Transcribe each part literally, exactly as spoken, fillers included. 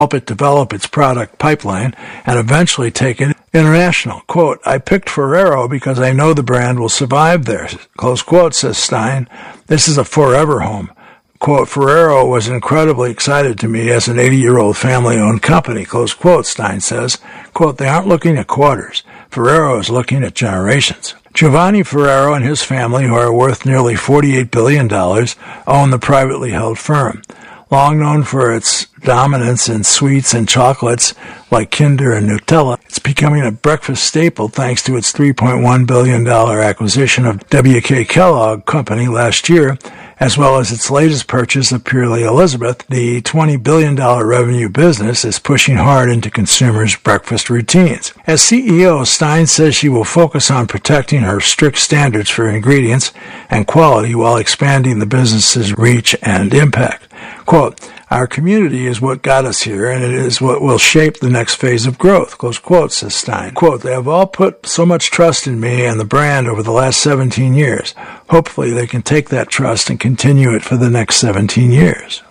help it develop its product pipeline and eventually take it international. Quote, I picked Ferrero because I know the brand will survive there. Close quote, says Stein. This is a forever home. Quote, Ferrero was incredibly excited to me as an eighty-year-old family-owned company. Close quote, Stein says. Quote, they aren't looking at quarters. Ferrero is looking at generations. Giovanni Ferrero and his family, who are worth nearly forty-eight billion dollars, own the privately held firm. Long known for its dominance in sweets and chocolates like Kinder and Nutella, it's becoming a breakfast staple thanks to its three point one billion dollars acquisition of W K Kellogg Company last year, as well as its latest purchase of Purely Elizabeth. The twenty billion dollars revenue business is pushing hard into consumers' breakfast routines. As C E O, Stein says she will focus on protecting her strict standards for ingredients and quality while expanding the business's reach and impact. Quote, our community is what got us here, and it is what will shape the next phase of growth, close quote, says Stein. Quote, they have all put so much trust in me and the brand over the last seventeen years. Hopefully they can take that trust and continue it for the next seventeen years.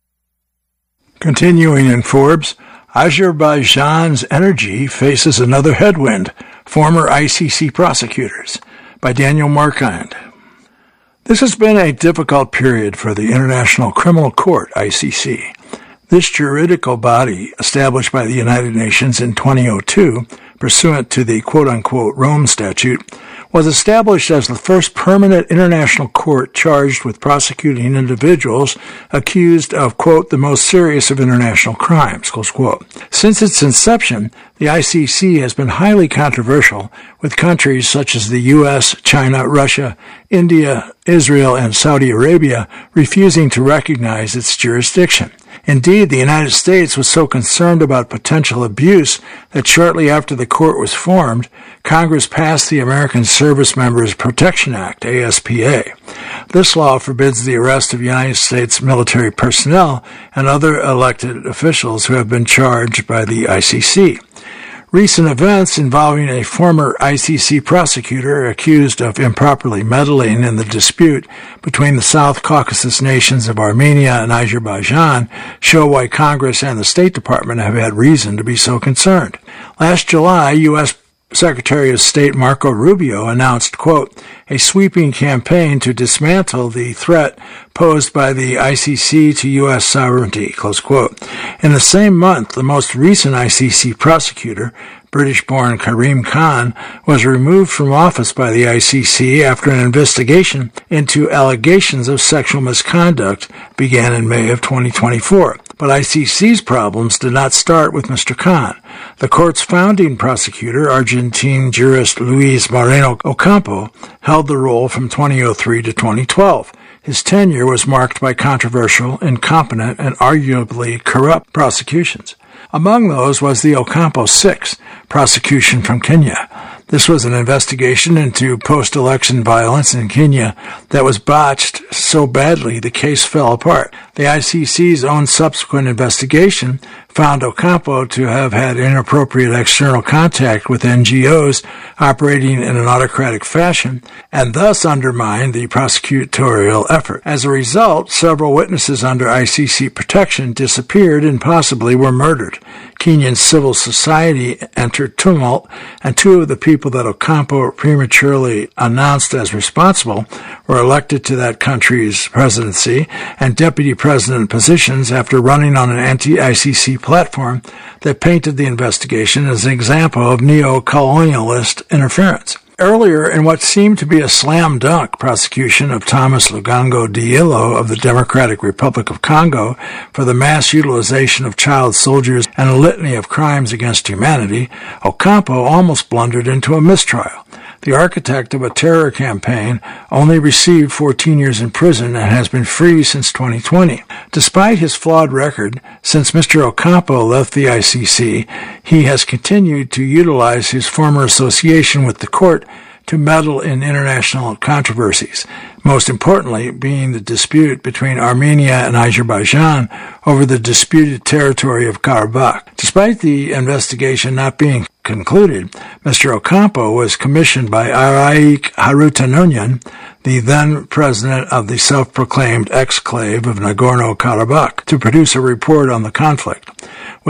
Continuing in Forbes, Azerbaijan's energy faces another headwind, former I C C prosecutors, by Daniel Marquand. This has been a difficult period for the International Criminal Court, I C C. This juridical body, established by the United Nations in twenty oh two, pursuant to the quote-unquote Rome Statute, was established as the first permanent international court charged with prosecuting individuals accused of, quote, the most serious of international crimes, close quote. Since its inception, the I C C has been highly controversial, with countries such as the U S, China, Russia, India, Israel, and Saudi Arabia refusing to recognize its jurisdiction. Indeed, the United States was so concerned about potential abuse that shortly after the court was formed, Congress passed the American Service Members Protection Act, A S P A. This law forbids the arrest of United States military personnel and other elected officials who have been charged by the I C C. Recent events involving a former I C C prosecutor accused of improperly meddling in the dispute between the South Caucasus nations of Armenia and Azerbaijan show why Congress and the State Department have had reason to be so concerned. Last July, U S Secretary of State Marco Rubio announced, quote, a sweeping campaign to dismantle the threat posed by the I C C to U S sovereignty, close quote. In the same month, the most recent I C C prosecutor, British-born Karim Khan, was removed from office by the I C C after an investigation into allegations of sexual misconduct began in May of twenty twenty-four. But I C C's problems did not start with Mister Khan. The court's founding prosecutor, Argentine jurist Luis Moreno Ocampo, held the role from two thousand three to twenty twelve. His tenure was marked by controversial, incompetent, and arguably corrupt prosecutions. Among those was the Ocampo six prosecution from Kenya. This was an investigation into post-election violence in Kenya that was botched so badly the case fell apart. The I C C's own subsequent investigation found Ocampo to have had inappropriate external contact with N G Os operating in an autocratic fashion and thus undermined the prosecutorial effort. As a result, several witnesses under I C C protection disappeared and possibly were murdered. Kenyan civil society entered tumult, and two of the people that Ocampo prematurely announced as responsible were elected to that country's presidency and deputy president positions after running on an anti-I C C platform that painted the investigation as an example of neo-colonialist interference. Earlier, in what seemed to be a slam-dunk prosecution of Thomas Lugango Diallo of the Democratic Republic of Congo for the mass utilization of child soldiers and a litany of crimes against humanity, Ocampo almost blundered into a mistrial. The architect of a terror campaign only received fourteen years in prison and has been free since twenty twenty. Despite his flawed record, since Mister Ocampo left the I C C, he has continued to utilize his former association with the court to meddle in international controversies, most importantly being the dispute between Armenia and Azerbaijan over the disputed territory of Karabakh. Despite the investigation not being concluded, Mister Ocampo was commissioned by Araik Harutyunyan, the then president of the self-proclaimed exclave of Nagorno-Karabakh, to produce a report on the conflict.